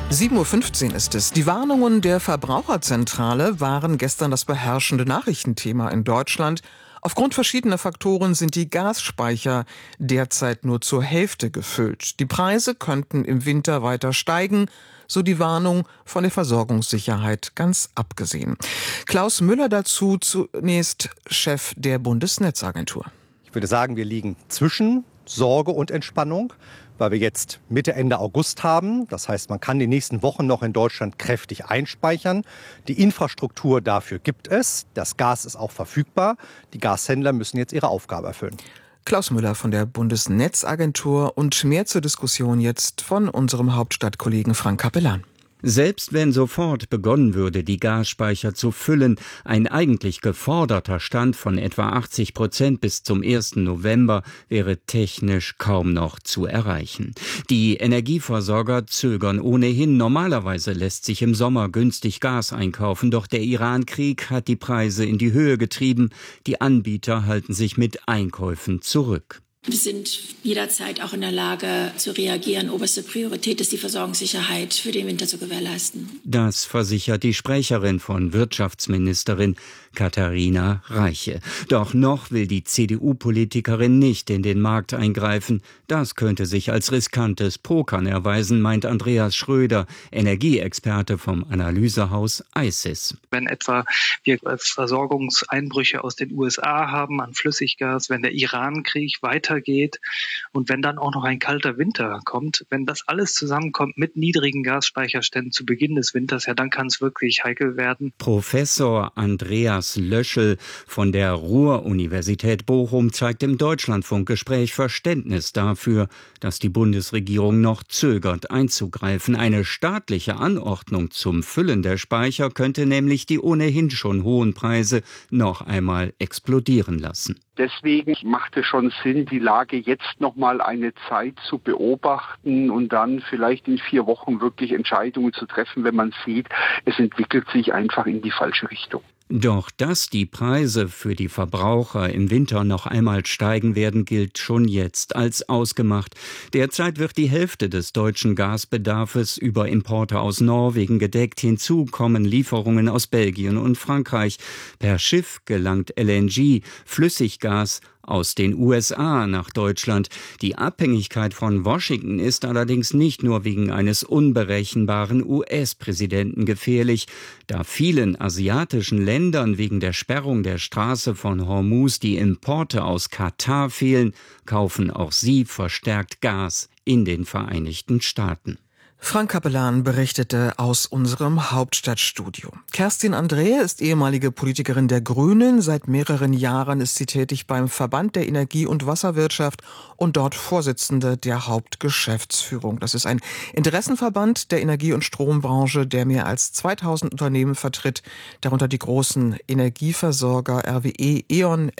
7:15 Uhr ist es. Die Warnungen der Verbraucherzentrale waren gestern das beherrschende Nachrichtenthema in Deutschland. Aufgrund verschiedener Faktoren sind die Gasspeicher derzeit nur zur Hälfte gefüllt. Die Preise könnten im Winter weiter steigen, so die Warnung, von der Versorgungssicherheit ganz abgesehen. Klaus Müller dazu, zunächst Chef der Bundesnetzagentur. Ich würde sagen, wir liegen zwischen Sorge und Entspannung, weil wir jetzt Mitte, Ende August haben. Das heißt, man kann die nächsten Wochen noch in Deutschland kräftig einspeichern. Die Infrastruktur dafür gibt es. Das Gas ist auch verfügbar. Die Gashändler müssen jetzt ihre Aufgabe erfüllen. Klaus Müller von der Bundesnetzagentur und mehr zur Diskussion jetzt von unserem Hauptstadtkollegen Frank Capellan. Selbst wenn sofort begonnen würde, die Gasspeicher zu füllen, ein eigentlich geforderter Stand von etwa 80% bis zum 1. November wäre technisch kaum noch zu erreichen. Die Energieversorger zögern ohnehin. Normalerweise lässt sich im Sommer günstig Gas einkaufen, doch der Iran-Krieg hat die Preise in die Höhe getrieben. Die Anbieter halten sich mit Einkäufen zurück. Wir sind jederzeit auch in der Lage zu reagieren. Oberste Priorität ist die Versorgungssicherheit für den Winter zu gewährleisten. Das versichert die Sprecherin von Wirtschaftsministerin Katharina Reiche. Doch noch will die CDU-Politikerin nicht in den Markt eingreifen. Das könnte sich als riskantes Pokern erweisen, meint Andreas Schröder, Energieexperte vom Analysehaus ICIS. Wenn etwa wir Versorgungseinbrüche aus den USA haben an Flüssiggas, wenn der Iran-Krieg weitergeht und wenn dann auch noch ein kalter Winter kommt, wenn das alles zusammenkommt mit niedrigen Gasspeicherständen zu Beginn des Winters, ja, dann kann es wirklich heikel werden. Professor Andreas Löschel von der Ruhr-Universität Bochum zeigt im Deutschlandfunk-Gespräch Verständnis dafür, dass die Bundesregierung noch zögert einzugreifen. Eine staatliche Anordnung zum Füllen der Speicher könnte nämlich die ohnehin schon hohen Preise noch einmal explodieren lassen. Deswegen macht es schon Sinn, die Lage jetzt noch mal eine Zeit zu beobachten und dann vielleicht in 4 Wochen wirklich Entscheidungen zu treffen, wenn man sieht, es entwickelt sich einfach in die falsche Richtung. Doch dass die Preise für die Verbraucher im Winter noch einmal steigen werden, gilt schon jetzt als ausgemacht. Derzeit wird die Hälfte des deutschen Gasbedarfs über Importe aus Norwegen gedeckt. Hinzu kommen Lieferungen aus Belgien und Frankreich. Per Schiff gelangt LNG, Flüssiggas, aus den USA nach Deutschland. Die Abhängigkeit von Washington ist allerdings nicht nur wegen eines unberechenbaren US-Präsidenten gefährlich. Da vielen asiatischen Ländern wegen der Sperrung der Straße von Hormuz die Importe aus Katar fehlen, kaufen auch sie verstärkt Gas in den Vereinigten Staaten. Frank Capellan berichtete aus unserem Hauptstadtstudio. Kerstin Andreae ist ehemalige Politikerin der Grünen. Seit mehreren Jahren ist sie tätig beim Verband der Energie- und Wasserwirtschaft und dort Vorsitzende der Hauptgeschäftsführung. Das ist ein Interessenverband der Energie- und Strombranche, der mehr als 2000 Unternehmen vertritt, darunter die großen Energieversorger RWE, E.ON,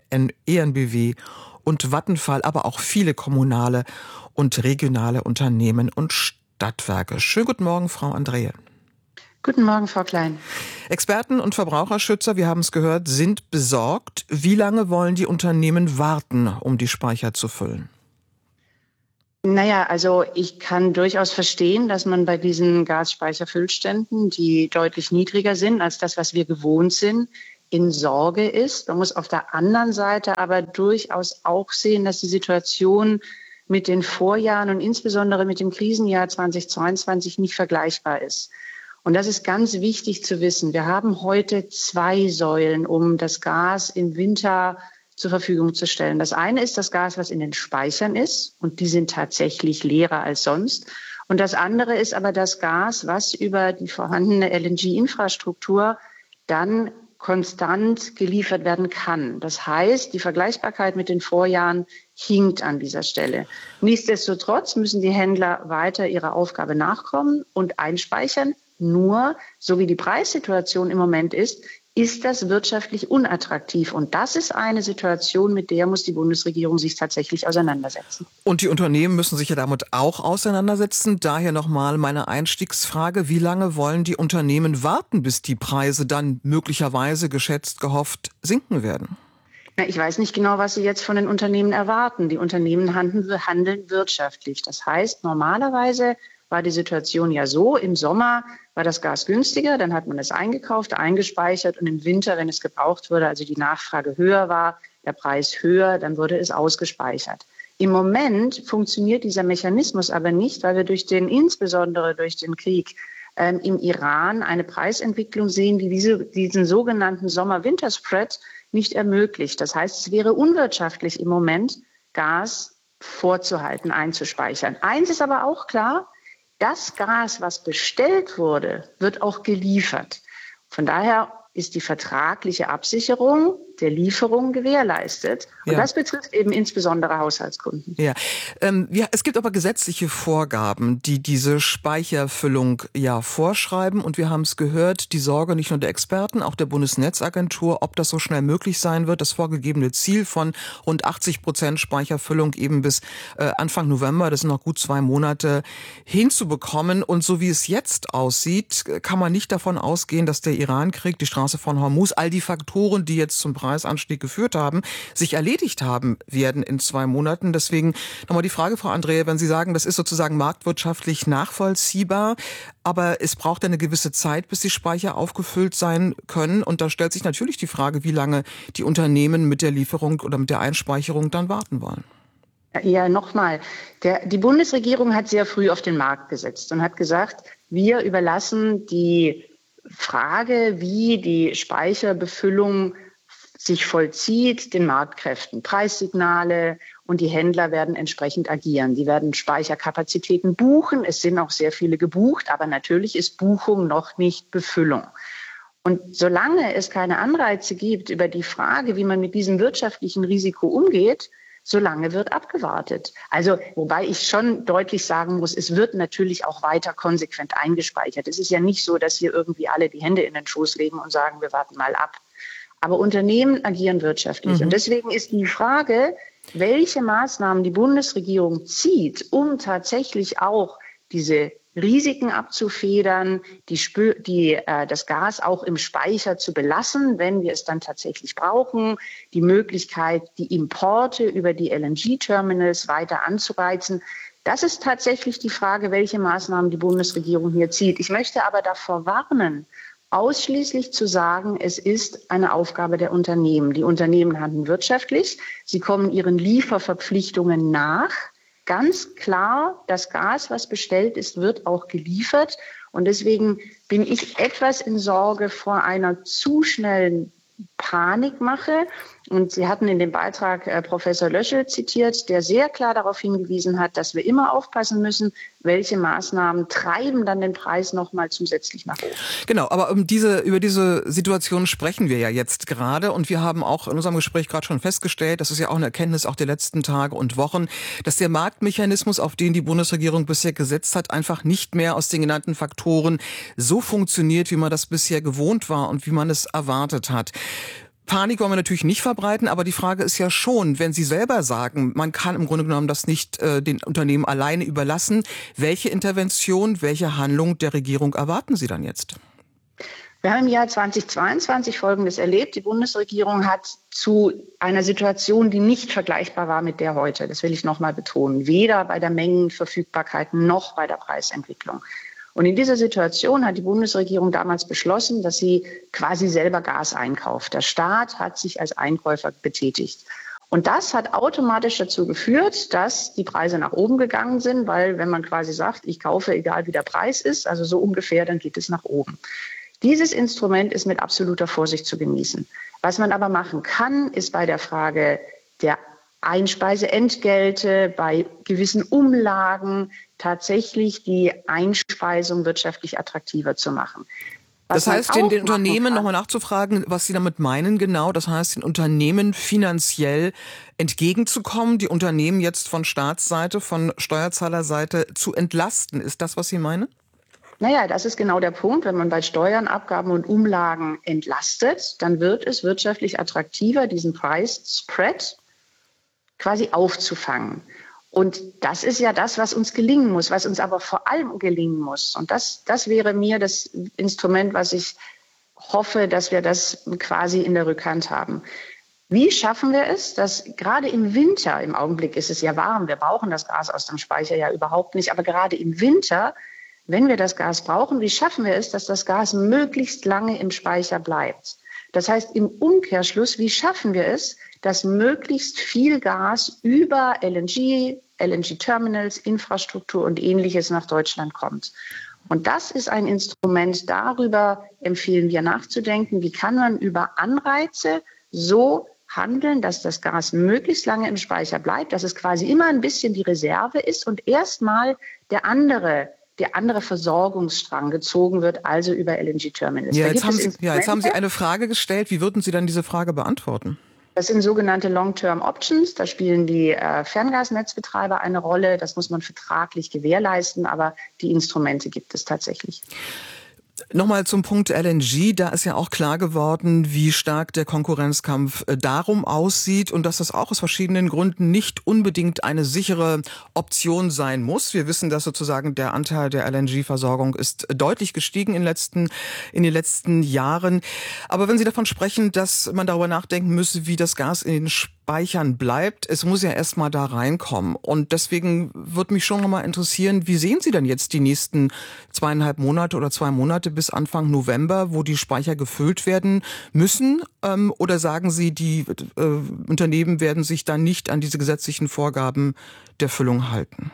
EnBW und Vattenfall, aber auch viele kommunale und regionale Unternehmen und Stadtwerke. Schönen guten Morgen, Frau Andreae. Guten Morgen, Frau Klein. Experten und Verbraucherschützer, wir haben es gehört, sind besorgt. Wie lange wollen die Unternehmen warten, um die Speicher zu füllen? Naja, also ich kann durchaus verstehen, dass man bei diesen Gasspeicherfüllständen, die deutlich niedriger sind als das, was wir gewohnt sind, in Sorge ist. Man muss auf der anderen Seite aber durchaus auch sehen, dass die Situation mit den Vorjahren und insbesondere mit dem Krisenjahr 2022 nicht vergleichbar ist. Und das ist ganz wichtig zu wissen. Wir haben heute 2 Säulen, um das Gas im Winter zur Verfügung zu stellen. Das eine ist das Gas, was in den Speichern ist, und die sind tatsächlich leerer als sonst. Und das andere ist aber das Gas, was über die vorhandene LNG-Infrastruktur dann konstant geliefert werden kann. Das heißt, die Vergleichbarkeit mit den Vorjahren hinkt an dieser Stelle. Nichtsdestotrotz müssen die Händler weiter ihrer Aufgabe nachkommen und einspeichern. Nur, so wie die Preissituation im Moment ist das wirtschaftlich unattraktiv. Und das ist eine Situation, mit der muss die Bundesregierung sich tatsächlich auseinandersetzen. Und die Unternehmen müssen sich ja damit auch auseinandersetzen. Daher nochmal meine Einstiegsfrage. Wie lange wollen die Unternehmen warten, bis die Preise dann möglicherweise, geschätzt, gehofft, sinken werden? Ich weiß nicht genau, was Sie jetzt von den Unternehmen erwarten. Die Unternehmen handeln wirtschaftlich. Das heißt, normalerweise war die Situation ja so, im Sommer war das Gas günstiger, dann hat man es eingekauft, eingespeichert und im Winter, wenn es gebraucht wurde, also die Nachfrage höher war, der Preis höher, dann wurde es ausgespeichert. Im Moment funktioniert dieser Mechanismus aber nicht, weil wir insbesondere durch den Krieg im Iran eine Preisentwicklung sehen, die diesen sogenannten Sommer-Winter-Spread nicht ermöglicht. Das heißt, es wäre unwirtschaftlich im Moment, Gas vorzuhalten, einzuspeichern. Eins ist aber auch klar, das Gas, was bestellt wurde, wird auch geliefert. Von daher ist die vertragliche Absicherung der Lieferung gewährleistet. Und das betrifft eben insbesondere Haushaltskunden. Ja. Es gibt aber gesetzliche Vorgaben, die diese Speicherfüllung vorschreiben. Und wir haben es gehört, die Sorge nicht nur der Experten, auch der Bundesnetzagentur, ob das so schnell möglich sein wird, das vorgegebene Ziel von rund 80% Speicherfüllung eben bis Anfang November, das sind noch gut 2 Monate, hinzubekommen. Und so wie es jetzt aussieht, kann man nicht davon ausgehen, dass der Irankrieg, die Straße von Hormuz, all die Faktoren, die jetzt zum Preisanstieg geführt haben, sich erledigt haben werden in 2 Monaten. Deswegen nochmal die Frage, Frau Andrea, wenn Sie sagen, das ist sozusagen marktwirtschaftlich nachvollziehbar, aber es braucht eine gewisse Zeit, bis die Speicher aufgefüllt sein können. Und da stellt sich natürlich die Frage, wie lange die Unternehmen mit der Lieferung oder mit der Einspeicherung dann warten wollen. Ja, nochmal. Die Bundesregierung hat sehr früh auf den Markt gesetzt und hat gesagt, wir überlassen die Frage, wie die Speicherbefüllung sich vollzieht, den Marktkräften. Preissignale und die Händler werden entsprechend agieren. Die werden Speicherkapazitäten buchen. Es sind auch sehr viele gebucht, aber natürlich ist Buchung noch nicht Befüllung. Und solange es keine Anreize gibt über die Frage, wie man mit diesem wirtschaftlichen Risiko umgeht, solange wird abgewartet. Also, wobei ich schon deutlich sagen muss, es wird natürlich auch weiter konsequent eingespeichert. Es ist ja nicht so, dass hier irgendwie alle die Hände in den Schoß legen und sagen, wir warten mal ab. Aber Unternehmen agieren wirtschaftlich. Und deswegen ist die Frage, welche Maßnahmen die Bundesregierung zieht, um tatsächlich auch diese Risiken abzufedern, das Gas auch im Speicher zu belassen, wenn wir es dann tatsächlich brauchen, die Möglichkeit, die Importe über die LNG-Terminals weiter anzureizen. Das ist tatsächlich die Frage, welche Maßnahmen die Bundesregierung hier zieht. Ich möchte aber davor warnen, ausschließlich zu sagen, es ist eine Aufgabe der Unternehmen. Die Unternehmen handeln wirtschaftlich, sie kommen ihren Lieferverpflichtungen nach. Ganz klar, das Gas, was bestellt ist, wird auch geliefert. Und deswegen bin ich etwas in Sorge vor einer zu schnellen Panikmache. Und Sie hatten in dem Beitrag Professor Löschel zitiert, der sehr klar darauf hingewiesen hat, dass wir immer aufpassen müssen, welche Maßnahmen treiben dann den Preis nochmal zusätzlich nach oben. Genau, aber über diese Situation sprechen wir ja jetzt gerade. Und wir haben auch in unserem Gespräch gerade schon festgestellt, das ist ja auch eine Erkenntnis auch der letzten Tage und Wochen, dass der Marktmechanismus, auf den die Bundesregierung bisher gesetzt hat, einfach nicht mehr aus den genannten Faktoren so funktioniert, wie man das bisher gewohnt war und wie man es erwartet hat. Panik wollen wir natürlich nicht verbreiten, aber die Frage ist ja schon, wenn Sie selber sagen, man kann im Grunde genommen das nicht den Unternehmen alleine überlassen, welche Intervention, welche Handlung der Regierung erwarten Sie dann jetzt? Wir haben im Jahr 2022 Folgendes erlebt. Die Bundesregierung hat zu einer Situation, die nicht vergleichbar war mit der heute, das will ich nochmal betonen, weder bei der Mengenverfügbarkeit noch bei der Preisentwicklung. Und in dieser Situation hat die Bundesregierung damals beschlossen, dass sie quasi selber Gas einkauft. Der Staat hat sich als Einkäufer betätigt. Und das hat automatisch dazu geführt, dass die Preise nach oben gegangen sind, weil wenn man quasi sagt, ich kaufe, egal wie der Preis ist, also so ungefähr, dann geht es nach oben. Dieses Instrument ist mit absoluter Vorsicht zu genießen. Was man aber machen kann, ist bei der Frage der Einspeiseentgelte, bei gewissen Umlagen tatsächlich die Einspeisung wirtschaftlich attraktiver zu machen. Das heißt, den Unternehmen nochmal nachzufragen, was Sie damit meinen genau. Das heißt, den Unternehmen finanziell entgegenzukommen, die Unternehmen jetzt von Staatsseite, von Steuerzahlerseite zu entlasten. Ist das, was Sie meinen? Naja, das ist genau der Punkt. Wenn man bei Steuern, Abgaben und Umlagen entlastet, dann wird es wirtschaftlich attraktiver, diesen Preisspread quasi aufzufangen. Und das ist ja das, was uns gelingen muss, was uns aber vor allem gelingen muss. Und das wäre mir das Instrument, was ich hoffe, dass wir das quasi in der Rückhand haben. Wie schaffen wir es, dass gerade im Winter, im Augenblick ist es ja warm, wir brauchen das Gas aus dem Speicher ja überhaupt nicht, aber gerade im Winter, wenn wir das Gas brauchen, wie schaffen wir es, dass das Gas möglichst lange im Speicher bleibt? Das heißt, im Umkehrschluss, wie schaffen wir es, dass möglichst viel Gas über LNG-Terminals, Infrastruktur und Ähnliches nach Deutschland kommt? Und das ist ein Instrument, darüber empfehlen wir nachzudenken, wie kann man über Anreize so handeln, dass das Gas möglichst lange im Speicher bleibt, dass es quasi immer ein bisschen die Reserve ist und erstmal der andere Versorgungsstrang gezogen wird, also über LNG-Terminals. Ja, jetzt haben Sie eine Frage gestellt. Wie würden Sie dann diese Frage beantworten? Das sind sogenannte Long-Term Options. Da spielen die Ferngasnetzbetreiber eine Rolle. Das muss man vertraglich gewährleisten, aber die Instrumente gibt es tatsächlich. Nochmal zum Punkt LNG. Da ist ja auch klar geworden, wie stark der Konkurrenzkampf darum aussieht und dass das auch aus verschiedenen Gründen nicht unbedingt eine sichere Option sein muss. Wir wissen, dass sozusagen der Anteil der LNG-Versorgung ist deutlich gestiegen in den letzten Jahren. Aber wenn Sie davon sprechen, dass man darüber nachdenken müsse, wie das Gas in den Speichern bleibt, es muss ja erstmal da reinkommen. Und deswegen würde mich schon nochmal interessieren, wie sehen Sie denn jetzt die nächsten 2,5 Monate oder 2 Monate bis Anfang November, wo die Speicher gefüllt werden müssen? Oder sagen Sie, die Unternehmen werden sich dann nicht an diese gesetzlichen Vorgaben der Füllung halten?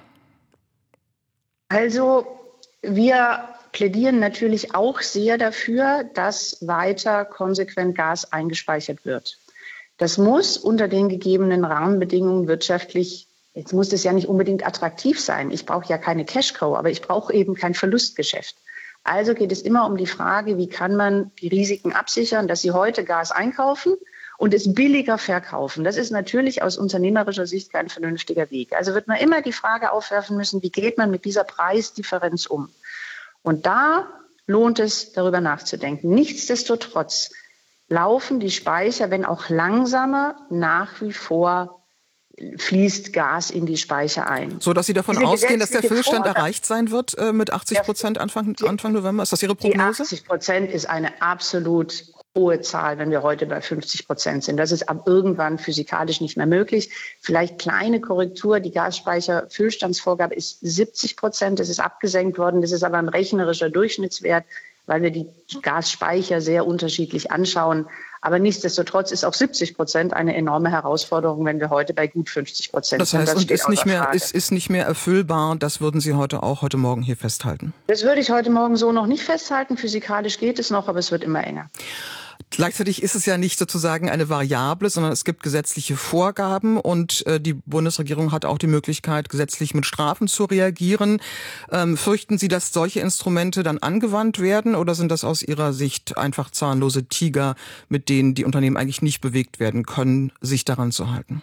Also wir plädieren natürlich auch sehr dafür, dass weiter konsequent Gas eingespeichert wird. Das muss unter den gegebenen Rahmenbedingungen wirtschaftlich, jetzt muss es ja nicht unbedingt attraktiv sein. Ich brauche ja keine Cash-Cow, aber ich brauche eben kein Verlustgeschäft. Also geht es immer um die Frage, wie kann man die Risiken absichern, dass Sie heute Gas einkaufen und es billiger verkaufen. Das ist natürlich aus unternehmerischer Sicht kein vernünftiger Weg. Also wird man immer die Frage aufwerfen müssen, wie geht man mit dieser Preisdifferenz um? Und da lohnt es, darüber nachzudenken. Nichtsdestotrotz laufen die Speicher, wenn auch langsamer, nach wie vor fließt Gas in die Speicher ein. So, dass Sie davon ausgehen, dass der Füllstand erreicht sein wird mit 80% Anfang November? Ist das Ihre Prognose? Die 80% ist eine absolut hohe Zahl, wenn wir heute bei 50% sind. Das ist ab irgendwann physikalisch nicht mehr möglich. Vielleicht kleine Korrektur. Die Gasspeicher-Füllstandsvorgabe ist 70%. Das ist abgesenkt worden. Das ist aber ein rechnerischer Durchschnittswert, weil wir die Gasspeicher sehr unterschiedlich anschauen. Aber nichtsdestotrotz ist auch 70% eine enorme Herausforderung, wenn wir heute bei gut 50% sind. Das heißt, und ist nicht mehr erfüllbar, das würden Sie heute Morgen hier festhalten? Das würde ich heute Morgen so noch nicht festhalten. Physikalisch geht es noch, aber es wird immer enger. Gleichzeitig ist es ja nicht sozusagen eine Variable, sondern es gibt gesetzliche Vorgaben und die Bundesregierung hat auch die Möglichkeit, gesetzlich mit Strafen zu reagieren. Fürchten Sie, dass solche Instrumente dann angewandt werden oder sind das aus Ihrer Sicht einfach zahnlose Tiger, mit denen die Unternehmen eigentlich nicht bewegt werden können, sich daran zu halten?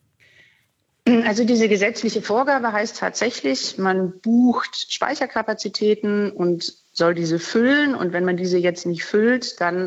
Also diese gesetzliche Vorgabe heißt tatsächlich, man bucht Speicherkapazitäten und soll diese füllen und wenn man diese jetzt nicht füllt, dann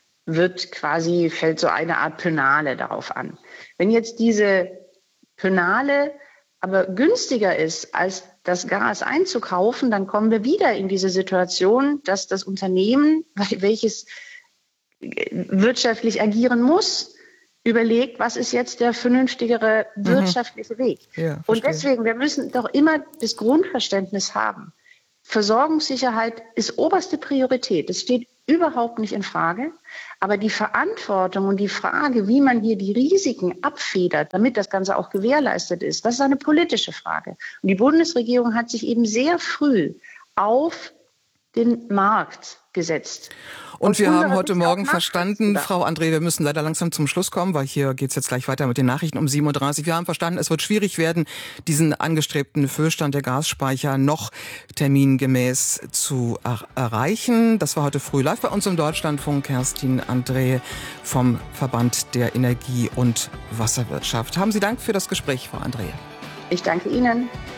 fällt so eine Art Penale darauf an. Wenn jetzt diese Penale aber günstiger ist, als das Gas einzukaufen, dann kommen wir wieder in diese Situation, dass das Unternehmen, welches wirtschaftlich agieren muss, überlegt, was ist jetzt der vernünftigere wirtschaftliche Weg. Ja, und deswegen, wir müssen doch immer das Grundverständnis haben. Versorgungssicherheit ist oberste Priorität. Das steht überhaupt nicht in Frage. Aber die Verantwortung und die Frage, wie man hier die Risiken abfedert, damit das Ganze auch gewährleistet ist, das ist eine politische Frage. Und die Bundesregierung hat sich eben sehr früh auf den Markt gesetzt. Und wir haben heute Morgen verstanden, Frau André, wir müssen leider langsam zum Schluss kommen, weil hier geht's jetzt gleich weiter mit den Nachrichten um 7:30 Uhr. Wir haben verstanden, es wird schwierig werden, diesen angestrebten Füllstand der Gasspeicher noch termingemäß zu erreichen. Das war heute früh live bei uns im Deutschlandfunk. Kerstin André vom Verband der Energie- und Wasserwirtschaft. Haben Sie Dank für das Gespräch, Frau André. Ich danke Ihnen.